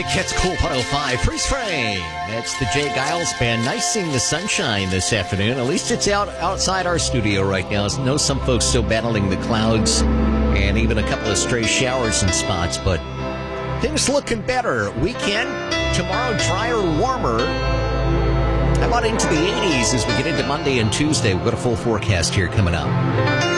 Cats Cool 105 Freeze Frame. That's the Jay Giles Band. Nice seeing the sunshine this afternoon. At least it's outside our studio right now. I know some folks still battling the clouds and even a couple of stray showers in spots, but things looking better. Weekend, tomorrow drier, warmer. How about into the 80s as we get into Monday and Tuesday? We've got a full forecast here coming up.